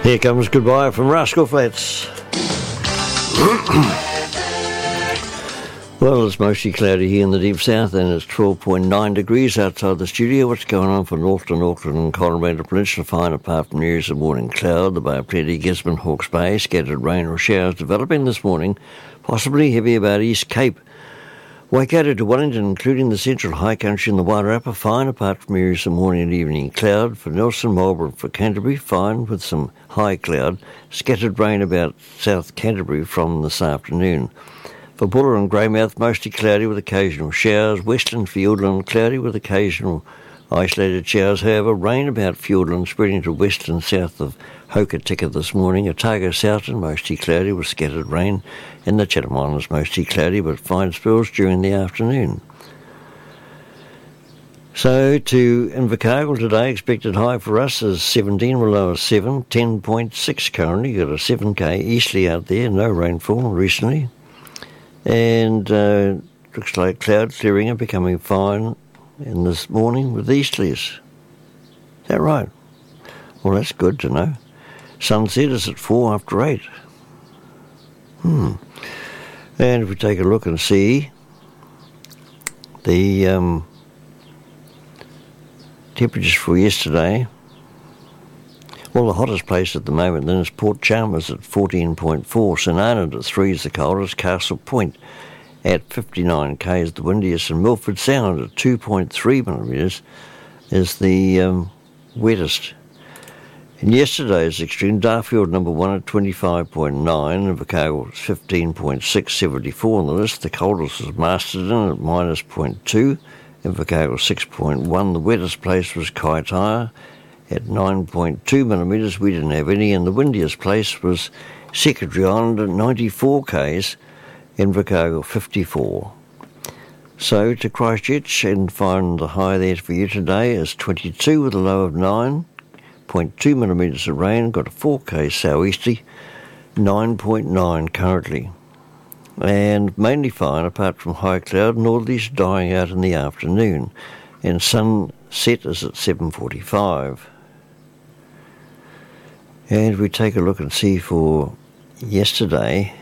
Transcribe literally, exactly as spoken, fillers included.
Here comes Goodbye from Rascal Flats. Well, it's mostly cloudy here in the deep south and it's twelve point nine degrees outside the studio. What's going on for Northern Auckland and Colorado Peninsula? Fine apart from areas of morning cloud. The Bay of Plenty, Gisborne, Hawke's Bay, scattered rain or showers developing this morning, possibly heavy about East Cape. Waikato to Wellington, including the central high country and the Wairarapa, fine apart from areas of morning and evening cloud. For Nelson, Marlborough, for Canterbury, fine with some high cloud. Scattered rain about South Canterbury from this afternoon. For Buller and Greymouth, mostly cloudy with occasional showers. Western Fiordland, cloudy with occasional isolated showers. However, rain about Fiordland spreading to west and south of Hokitika this morning. Otago Southern, mostly cloudy with scattered rain. And the Chatham Islands, mostly cloudy but fine spells during the afternoon. So to Invercargill today, expected high for us is seventeen, we're low at seven, ten point six currently. Got a seven K easterly out there, no rainfall recently. And uh, looks like cloud clearing and becoming fine in this morning with easterlies. Is that right? Well, that's good to know. Sunset is at four after eight. Hmm. And if we take a look and see the um, temperatures for yesterday, well, the hottest place at the moment then is Port Chalmers at fourteen point four, St Arnaud at three is the coldest, Castle Point at fifty-nine K is the windiest, and Milford Sound at two point three millimetres is the um, wettest. And yesterday's extreme, Darfield number one at twenty-five point nine, and Invercargill fifteen point six, seventy-four on the list. The coldest was Masterton at minus zero point two, Invercargill six point one. The wettest place was Kaitaia at nine point two millimetres. We didn't have any, and the windiest place was Secretary Island at ninety-four Ks, Invercargill fifty-four. So to Christchurch, and find the high there for you today is twenty-two with a low of nine point two millimetres of rain. Got a four K southeasterly, nine point nine currently. And mainly fine apart from high cloud, northerlies dying out in the afternoon. And sunset is at seven forty-five. And we take a look and see for yesterday,